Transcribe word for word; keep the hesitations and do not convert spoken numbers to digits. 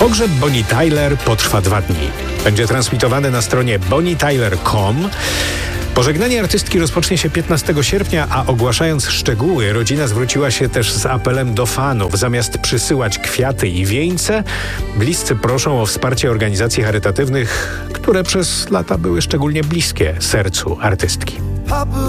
Pogrzeb Bonnie Tyler potrwa dwa dni. Będzie transmitowany na stronie bonnie tyler kropka com. Pożegnanie artystki rozpocznie się piętnastego sierpnia, a ogłaszając szczegóły, rodzina zwróciła się też z apelem do fanów. Zamiast przysyłać kwiaty i wieńce, bliscy proszą o wsparcie organizacji charytatywnych, które przez lata były szczególnie bliskie sercu artystki.